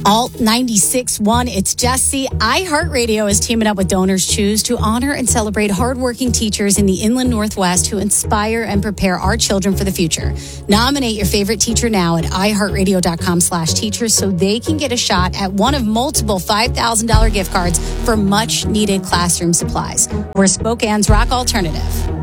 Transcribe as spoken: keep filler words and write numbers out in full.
Alt ninety-six point one, it's Jesse. iHeartRadio is teaming up with Donors Choose to honor and celebrate hardworking teachers in the Inland Northwest who inspire and prepare our children for the future. Nominate your favorite teacher now at iHeartRadio.com slash teachers so they can get a shot at one of multiple five thousand dollars gift cards for much-needed classroom supplies. We're Spokane's Rock Alternative.